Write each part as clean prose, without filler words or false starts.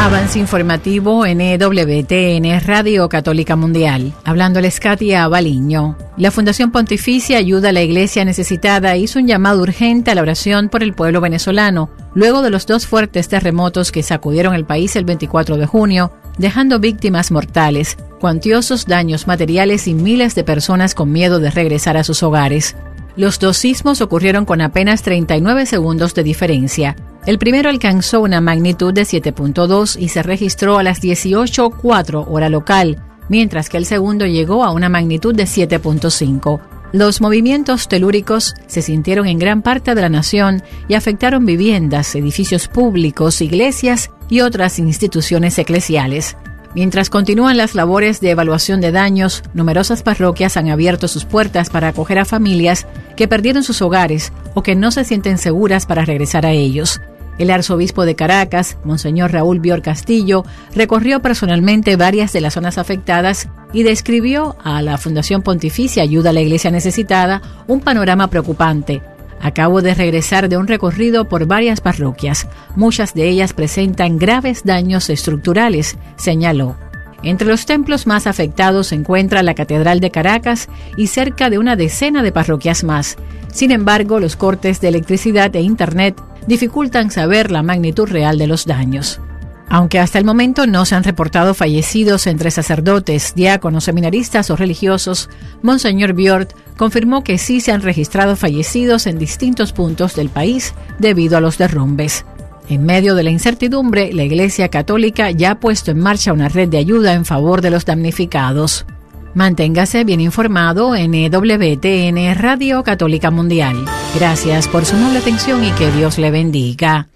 Avance informativo en EWTN Radio Católica Mundial. Hablándoles Katia Baliño. La Fundación Pontificia Ayuda a la Iglesia Necesitada hizo un llamado urgente a la oración por el pueblo venezolano, luego de los 2 fuertes terremotos que sacudieron el país el 24 de junio, dejando víctimas mortales, cuantiosos daños materiales y miles de personas con miedo de regresar a sus hogares. Los 2 sismos ocurrieron con apenas 39 segundos de diferencia. El primero alcanzó una magnitud de 7.2 y se registró a las 18:04 hora local, mientras que el segundo llegó a una magnitud de 7.5. Los movimientos telúricos se sintieron en gran parte de la nación y afectaron viviendas, edificios públicos, iglesias y otras instituciones eclesiales. Mientras continúan las labores de evaluación de daños, numerosas parroquias han abierto sus puertas para acoger a familias que perdieron sus hogares o que no se sienten seguras para regresar a ellos. El arzobispo de Caracas, Monseñor Raúl Bior Castillo, recorrió personalmente varias de las zonas afectadas y describió a la Fundación Pontificia Ayuda a la Iglesia Necesitada un panorama preocupante. Acabo de regresar de un recorrido por varias parroquias. Muchas de ellas presentan graves daños estructurales, señaló. Entre los templos más afectados se encuentra la Catedral de Caracas y cerca de una decena de parroquias más. Sin embargo, los cortes de electricidad e internet dificultan saber la magnitud real de los daños. Aunque hasta el momento no se han reportado fallecidos entre sacerdotes, diáconos, seminaristas o religiosos, Monseñor Biort confirmó que sí se han registrado fallecidos en distintos puntos del país debido a los derrumbes. En medio de la incertidumbre, la Iglesia Católica ya ha puesto en marcha una red de ayuda en favor de los damnificados. Manténgase bien informado en EWTN Radio Católica Mundial. Gracias por su noble atención y que Dios le bendiga.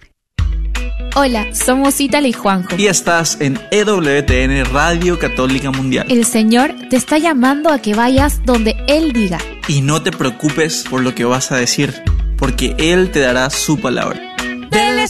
Hola, somos Ítala y Juanjo. Y estás en EWTN Radio Católica Mundial. El Señor te está llamando a que vayas donde Él diga. Y no te preocupes por lo que vas a decir, porque Él te dará su palabra.